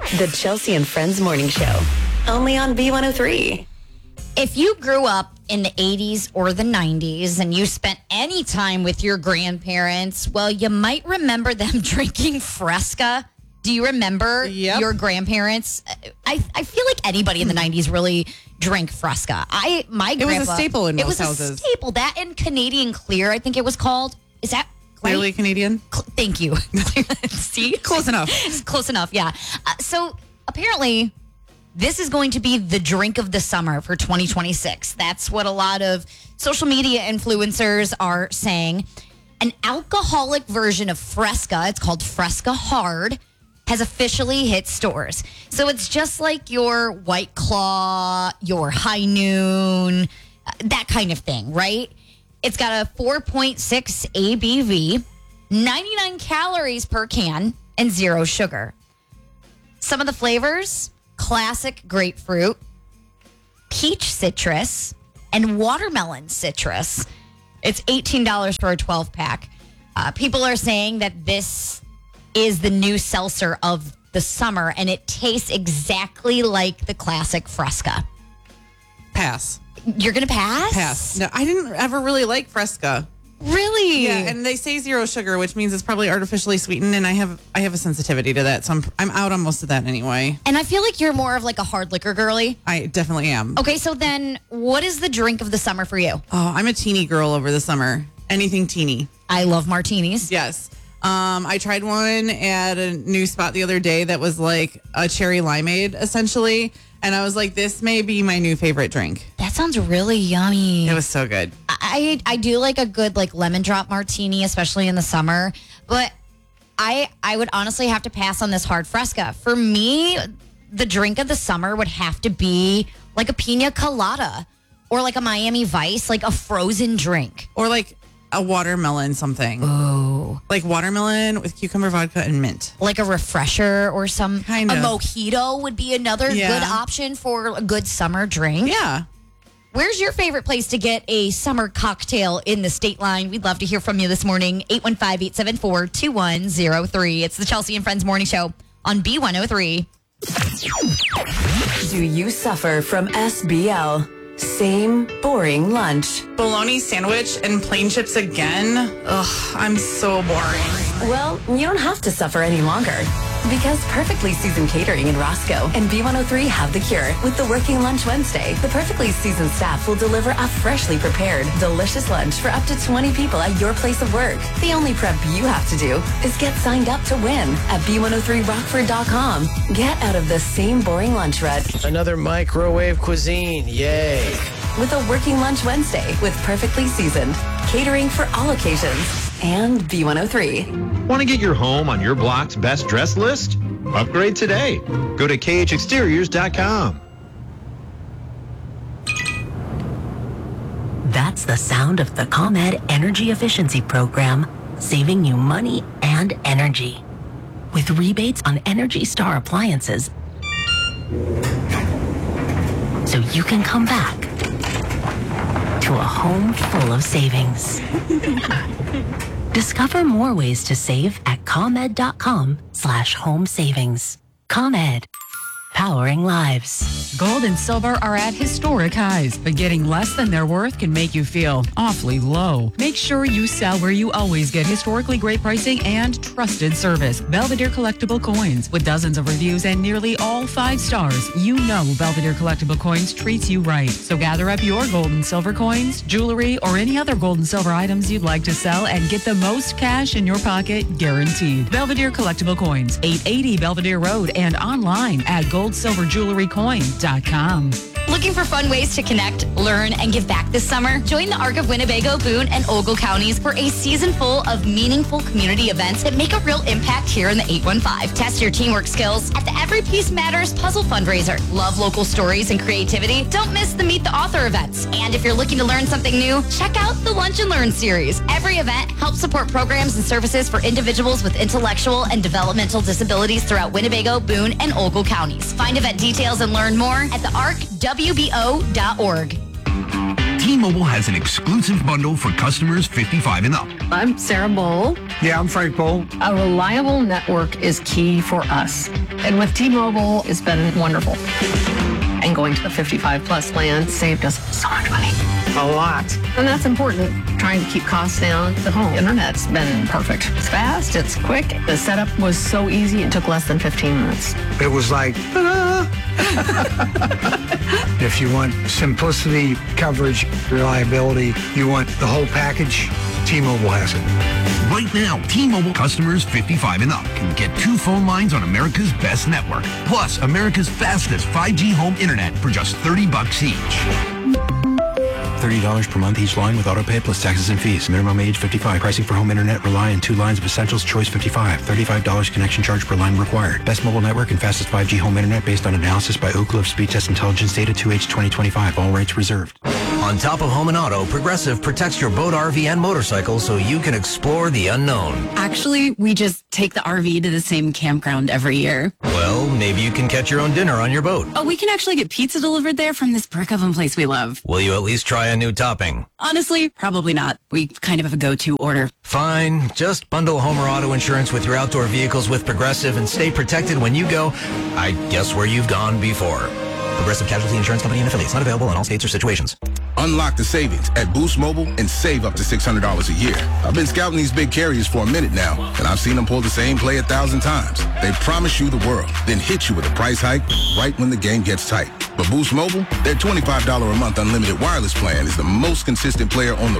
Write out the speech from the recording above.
The Chelsea and Friends Morning Show. Only on B103. If you grew up in the 80s or the 90s and you spent any time with your grandparents, well, you might remember them drinking Fresca. Do you remember your grandparents? I feel like anybody in the 90s really drank Fresca. It was a staple in most houses. It was a staple. That and Canadian Clear, I think it was called. Is that Clearly right? Canadian? Thank you. See? Close enough. Close enough, yeah. So apparently, this is going to be the drink of the summer for 2026. That's what a lot of social media influencers are saying. An alcoholic version of Fresca, it's called Fresca Hard, has officially hit stores. So it's just like your White Claw, your High Noon, that kind of thing, right? It's got a 4.6 ABV, 99 calories per can, and 0 sugar. Some of the flavors, classic grapefruit, peach citrus, and watermelon citrus. It's $18 for a 12-pack. People are saying that this is the new seltzer of the summer, and it tastes exactly like the classic Fresca. Pass. You're going to pass? Pass. No, I didn't ever really like Fresca. Really? Yeah, and they say 0 sugar, which means it's probably artificially sweetened, and I have a sensitivity to that, so I'm out on most of that anyway. And I feel like you're more of like a hard liquor girly. I definitely am. Okay, so then what is the drink of the summer for you? Oh, I'm a teeny girl over the summer. Anything teeny. I love martinis. Yes. I tried one at a new spot the other day that was like a cherry limeade, essentially. And I was like, this may be my new favorite drink. That sounds really yummy. It was so good. I do like a good like lemon drop martini, especially in the summer. But I would honestly have to pass on this hard Fresca. For me, the drink of the summer would have to be like a pina colada or like a Miami Vice, like a frozen drink. Or like a watermelon something. Oh. Like watermelon with cucumber vodka and mint. Like a refresher or some kind of. A mojito would be another good option for a good summer drink. Yeah. Where's your favorite place to get a summer cocktail in the state line? We'd love to hear from you this morning. 815-874-2103. It's the Chelsea and Friends Morning Show on B103. Do you suffer from SBL? Same boring lunch. Bologna sandwich and plain chips again? Ugh, I'm so boring. Well, you don't have to suffer any longer. Because Perfectly Seasoned Catering in Roscoe and B103 have the cure. With the Working Lunch Wednesday, the Perfectly Seasoned staff will deliver a freshly prepared, delicious lunch for up to 20 people at your place of work. The only prep you have to do is get signed up to win at B103Rockford.com. Get out of the same boring lunch rut. Another microwave cuisine. Yay. With a Working Lunch Wednesday with Perfectly Seasoned. Catering for all occasions. And B103. Want to get your home on your block's best dress list? Upgrade today. Go to khexteriors.com. That's the sound of the ComEd Energy Efficiency Program, saving you money and energy. With rebates on Energy Star appliances, so you can come back to a home full of savings. Discover more ways to save at ComEd.com/home savings. ComEd, powering lives. Gold and silver are at historic highs, but getting less than their worth can make you feel awfully low. Make sure you sell where you always get historically great pricing and trusted service. Belvedere Collectible Coins. With dozens of reviews and nearly all 5 stars, you know Belvedere Collectible Coins treats you right. So gather up your gold and silver coins, jewelry, or any other gold and silver items you'd like to sell and get the most cash in your pocket guaranteed. Belvedere Collectible Coins, 880 Belvedere Road, and online at goldsilverjewelrycoin.com. Looking for fun ways to connect, learn, and give back this summer? Join the ARC of Winnebago, Boone, and Ogle counties for a season full of meaningful community events that make a real impact here in the 815. Test your teamwork skills at the Every Piece Matters Puzzle Fundraiser. Love local stories and creativity? Don't miss the Meet the Author events. And if you're looking to learn something new, check out the Lunch and Learn series. Every event helps support programs and services for individuals with intellectual and developmental disabilities throughout Winnebago, Boone, and Ogle counties. Find event details and learn more at thearcwbo.org. T-Mobile has an exclusive bundle for customers 55 and up. I'm Sarah Bowl. Yeah, I'm Frank Bowl. A reliable network is key for us. And with T-Mobile, it's been wonderful. And going to the 55 plus plan saved us so much money. A lot. And that's important. Trying to keep costs down. The home internet's been perfect. It's fast, it's quick. The setup was so easy, it took less than 15 minutes. It was like, ta-da! If you want simplicity, coverage, reliability, you want the whole package, T-Mobile has it. Right now, T-Mobile customers 55 and up can get 2 phone lines on America's best network, plus America's fastest 5G home internet for just $30 each. $30 per month each line with autopay plus taxes and fees. Minimum age 55. Pricing for home internet rely on 2 lines of essentials. Choice 55. $35 connection charge per line required. Best mobile network and fastest 5G home internet based on analysis by Ookla of Speed Test Intelligence data 2H 2025. All rights reserved. On top of home and auto, Progressive protects your boat, RV, and motorcycle so you can explore the unknown. Actually, we just take the RV to the same campground every year. Well, maybe you can catch your own dinner on your boat. Oh, we can actually get pizza delivered there from this brick oven place we love. Will you at least try a new topping? Honestly, probably not. We kind of have a go-to order. Fine. Just bundle home or auto insurance with your outdoor vehicles with Progressive and stay protected when you go, I guess, where you've gone before. Progressive Casualty Insurance Company and affiliates. Not available in all states or situations. Unlock the savings at Boost Mobile and save up to $600 a year. I've been scouting these big carriers for a minute now, and I've seen them pull the same play 1,000 times. They promise you the world, then hit you with a price hike right when the game gets tight. But Boost Mobile, their $25 a month unlimited wireless plan is the most consistent player on the